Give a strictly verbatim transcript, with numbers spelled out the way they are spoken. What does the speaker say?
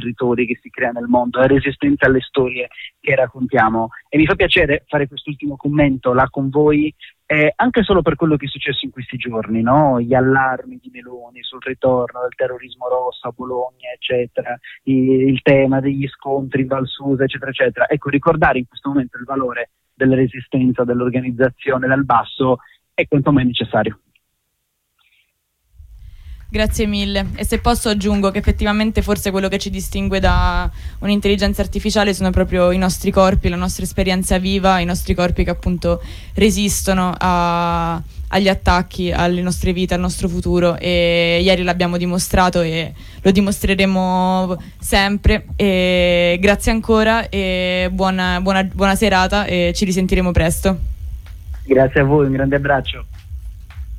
territori che si crea nel mondo, la resistenza alle storie che raccontiamo. E mi fa piacere fare quest'ultimo commento là con voi, eh, anche solo per quello che è successo in questi giorni, no? Gli allarmi di Meloni sul ritorno del terrorismo rosso a Bologna, eccetera, il, il tema degli scontri in Val Susa, eccetera, eccetera. Ecco, ricordare in questo momento il valore della resistenza, dell'organizzazione dal basso è quanto mai necessario. Grazie mille. E se posso aggiungo che effettivamente forse quello che ci distingue da un'intelligenza artificiale sono proprio i nostri corpi, la nostra esperienza viva, i nostri corpi che appunto resistono a, agli attacchi, alle nostre vite, al nostro futuro, e ieri l'abbiamo dimostrato e lo dimostreremo sempre. E grazie ancora e buona, buona, buona serata, e ci risentiremo presto. Grazie a voi, un grande abbraccio.